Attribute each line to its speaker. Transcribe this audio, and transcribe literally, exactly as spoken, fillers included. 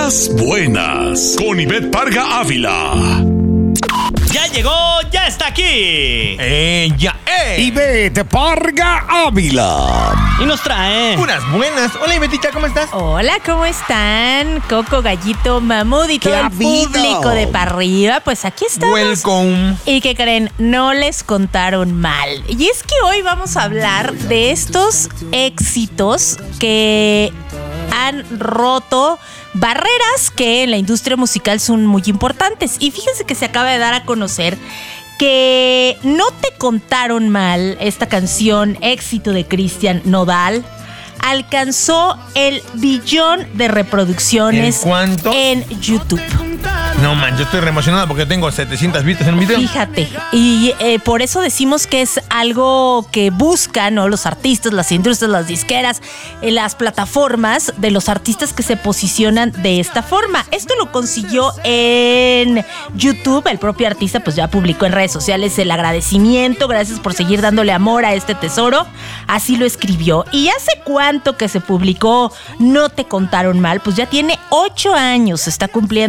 Speaker 1: Las buenas con Ivette Parga Ávila.
Speaker 2: Ya llegó, ya está aquí.
Speaker 3: Eh, ya, eh.
Speaker 4: Ivette Parga Ávila.
Speaker 2: Y nos trae
Speaker 3: Unas buenas. Hola, Ivetita, ¿cómo estás?
Speaker 5: Hola, ¿cómo están? Coco, Gallito, Mamut y todo
Speaker 4: ¿Qué ha
Speaker 5: el
Speaker 4: habido?
Speaker 5: público de para arriba. Pues aquí estamos.
Speaker 3: Welcome.
Speaker 5: ¿Y qué creen? No les contaron mal. Y es que hoy vamos a hablar de estos éxitos que han roto barreras que en la industria musical son muy importantes. Y fíjense que se acaba de dar a conocer que No te contaron mal, esta canción éxito de Cristian Nodal, alcanzó el billón de reproducciones.
Speaker 3: ¿En cuánto?
Speaker 5: En YouTube.
Speaker 3: No, man, yo estoy re emocionado porque tengo setecientas vistas en un video.
Speaker 5: Fíjate, y eh, por eso decimos que es algo que buscan, ¿no?, los artistas, las industrias, las disqueras, eh, las plataformas de los artistas que se posicionan de esta forma. Esto lo consiguió en YouTube. El propio artista pues ya publicó en redes sociales el agradecimiento. Gracias por seguir dándole amor a este tesoro. Así lo escribió. ¿Y hace cuánto que se publicó No te contaron mal? Pues ya tiene ocho años, se está cumpliendo